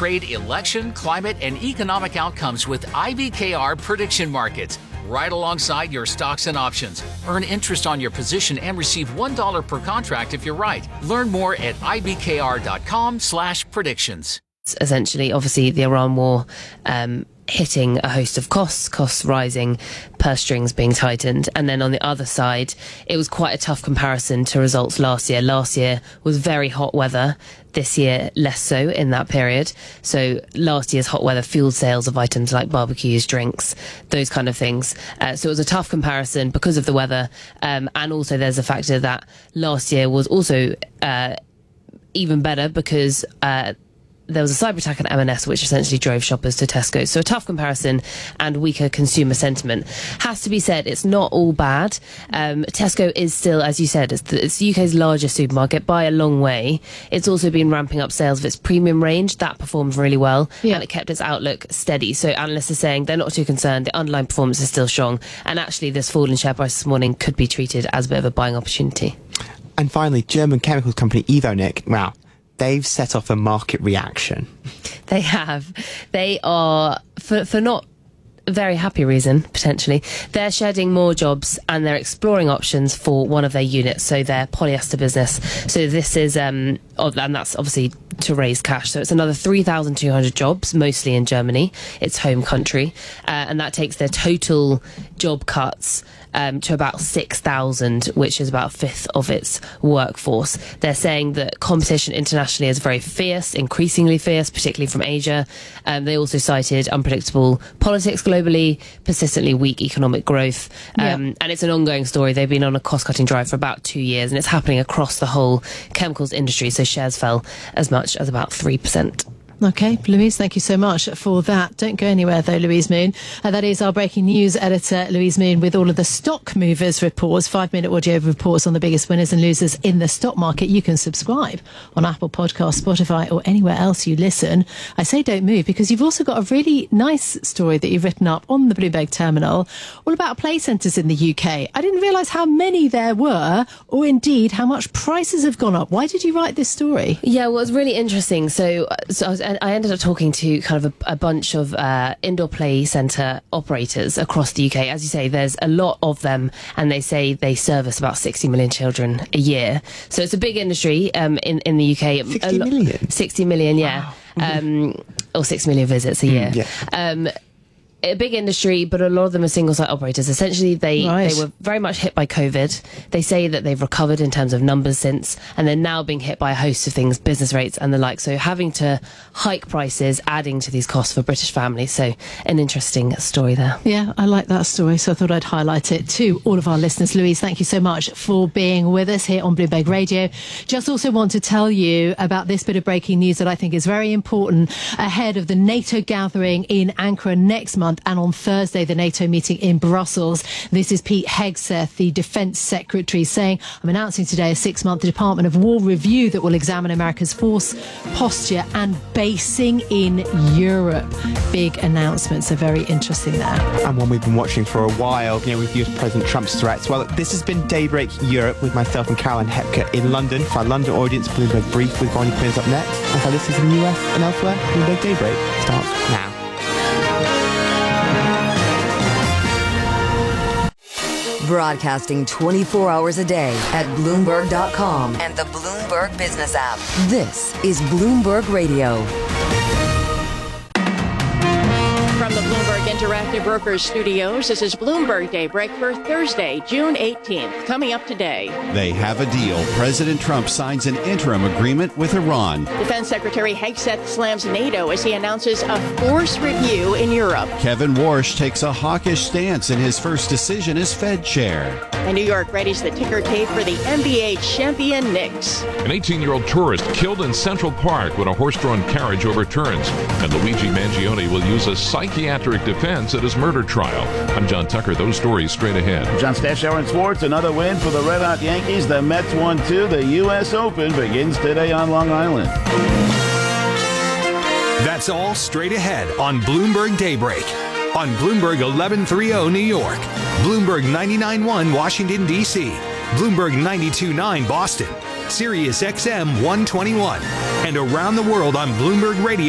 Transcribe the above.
trade, election, climate, and economic outcomes with IBKR prediction markets. Right alongside your stocks and options. Earn interest on your position and receive $1 per contract if you're right. Learn more at ibkr.com/predictions. Essentially, obviously, the Iran war hitting a host of costs rising, purse strings being tightened. And then on the other side, it was quite a tough comparison to results last year. Last year was very hot weather. This year, less so in that period. So last year's hot weather fueled sales of items like barbecues, drinks, those kind of things. So it was a tough comparison because of the weather. And also there's a factor that last year was also even better because there was a cyber attack at M&S which essentially drove shoppers to Tesco. So a tough comparison and weaker consumer sentiment. Has to be said, it's not all bad. Tesco is still, as you said, it's the UK's largest supermarket by a long way. It's also been ramping up sales of its premium range. That performed really well, and it kept its outlook steady. So analysts are saying they're not too concerned. The underlying performance is still strong. And actually, this fall in share price this morning could be treated as a bit of a buying opportunity. And finally, German chemicals company Evonik. Wow. They've set off a market reaction. They have. They are, for not a very happy reason, potentially, they're shedding more jobs and they're exploring options for one of their units, so their polyester business. So this is, and that's obviously to raise cash. So it's another 3,200 jobs, mostly in Germany, its home country. And that takes their total job cuts to about 6,000, which is about a fifth of its workforce. They're saying that competition internationally is very fierce, increasingly fierce, particularly from Asia. They also cited unpredictable politics globally, persistently weak economic growth. And it's an ongoing story. They've been on a cost-cutting drive for about 2 years, and it's happening across the whole chemicals industry. So shares fell as much as about 3%. Okay, Louise, thank you so much for that. Don't go anywhere, though, Louise Moon. That is our breaking news editor, Louise Moon, with all of the stock movers reports, 5-minute audio reports on the biggest winners and losers in the stock market. You can subscribe on Apple Podcasts, Spotify, or anywhere else you listen. I say don't move because you've also got a really nice story that you've written up on the Bloomberg terminal all about play centres in the UK. I didn't realise how many there were, or indeed how much prices have gone up. Why did you write this story? Yeah, well, it's really interesting. So I ended up talking to kind of a bunch of indoor play centre operators across the UK. As you say, there's a lot of them, and they say they service about 60 million children a year. So it's a big industry in the UK. 60 million? 60 million, yeah. Wow. Or 6 million visits a year. A big industry, but a lot of them are single-site operators. Essentially, they were very much hit by COVID. They say that they've recovered in terms of numbers since, and they're now being hit by a host of things, business rates and the like. So having to hike prices, adding to these costs for British families. So an interesting story there. Yeah, I like that story, so I thought I'd highlight it to all of our listeners. Louise, thank you so much for being with us here on Bloomberg Radio. Just also want to tell you about this bit of breaking news that I think is very important ahead of the NATO gathering in Ankara next month. And on Thursday, the NATO meeting in Brussels. This is Pete Hegseth, the Defence Secretary, saying, I'm announcing today a 6-month Department of War review that will examine America's force, posture and basing in Europe. Big announcements are very interesting there. And one we've been watching for a while, with US President Trump's threats. Well, this has been Daybreak Europe with myself and Caroline Hepker in London. For our London audience, Bloomberg Brief with Bonnie Quinns up next. And for our listeners in the US and elsewhere, Bloomberg Daybreak starts now. Broadcasting 24 hours a day at Bloomberg.com and the Bloomberg Business app. This is Bloomberg Radio. From the Bloomberg Interactive Brokers Studios, this is Bloomberg Daybreak for Thursday, June 18th. Coming up today. They have a deal. President Trump signs an interim agreement with Iran. Defense Secretary Hegseth slams NATO as he announces a force review in Europe. Kevin Warsh takes a hawkish stance in his first decision as Fed chair. And New York readies the ticker tape for the NBA champion Knicks. An 18-year-old tourist killed in Central Park when a horse-drawn carriage overturns. And Luigi Mangione will use a psychiatric defense at his murder trial. I'm John Tucker. Those stories straight ahead. John Stashower in sports. Another win for the Red Hot Yankees. The Mets won 2. The U.S. Open begins today on Long Island. That's all straight ahead on Bloomberg Daybreak. On Bloomberg 1130 New York, Bloomberg 99.1 Washington, D.C., Bloomberg 92.9 Boston, Sirius XM 121, and around the world on Bloomberg Radio.